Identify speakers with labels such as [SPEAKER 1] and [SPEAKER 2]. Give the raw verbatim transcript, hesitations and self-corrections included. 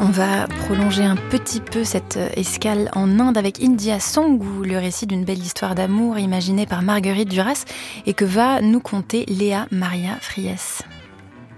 [SPEAKER 1] On va prolonger un petit peu cette escale en Inde avec India Song, où le récit d'une belle histoire d'amour imaginée par Marguerite Duras et que va nous conter Léa Maria Friès.